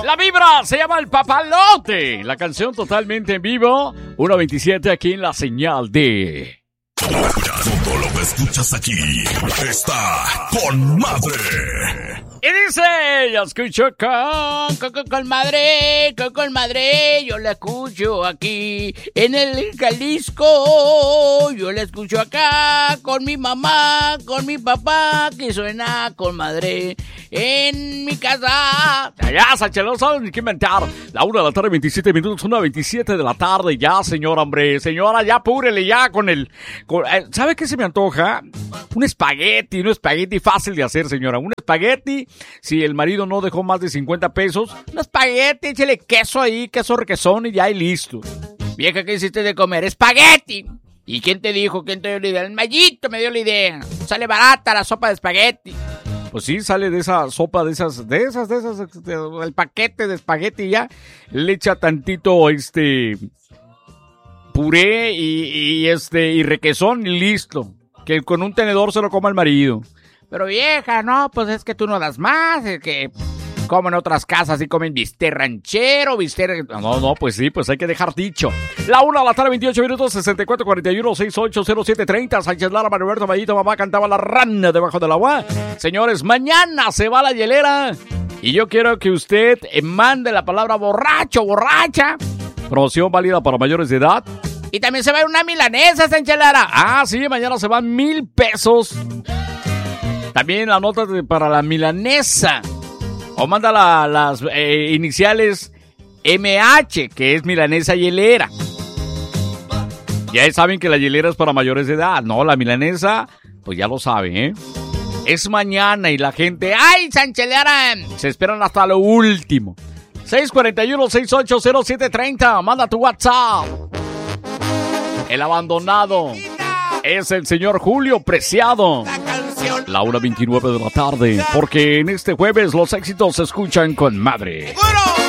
La vibra se llama El Papalote. La canción totalmente en vivo. 1:27 aquí en la señal de... Todo lo que escuchas aquí está con madre. Y dice, yo escucho con madre, yo la escucho aquí en el Jalisco, yo la escucho acá con mi mamá, con mi papá, que suena con madre en mi casa. Ya, Sánchez, no saben ni qué inventar. La 1 de la tarde, 27 minutos, 1:27 de la tarde, ya, señora, hombre, señora, ya apúrele ya con el... ¿Sabe qué se me antoja? Un espagueti fácil de hacer, señora, un espagueti. Si el marido no dejó más de 50 pesos, un espagueti, échale queso ahí, queso requesón y ya y listo. Vieja, ¿qué hiciste de comer? ¡Espagueti! ¿Y quién te dijo? ¿Quién te dio la idea? El Mayito me dio la idea. Sale barata la sopa de espagueti. Pues sí, sale de esa sopa, de esas, el paquete de espagueti ya. Le echa tantito, puré y requesón y listo. Que con un tenedor se lo coma el marido. Pero vieja, no, pues es que tú no das más, es que como en otras casas y comen bistec ranchero, No, pues sí, pues hay que dejar dicho. La 1 de la tarde, 28 minutos, 64-41-680730. Sánchez Lara, Manuberto Mayito, mamá cantaba la rana debajo del agua. Señores, mañana se va la hielera y yo quiero que usted mande la palabra borracho, borracha. Promoción válida para mayores de edad. Y también se va a ir una milanesa, Sánchez Lara. Ah, sí, mañana se van 1,000 pesos. También la nota para la milanesa. O manda las iniciales MH, que es milanesa hielera. Ya saben que la hielera es para mayores de edad. No, la milanesa, pues ya lo saben, ¿eh? Es mañana y la gente... ¡Ay, Sánchez Lara! Se esperan hasta lo último. 641-680730. Manda tu WhatsApp. El abandonado es el señor Julio Preciado. La 1:29 de la tarde, porque en este jueves los éxitos se escuchan con madre.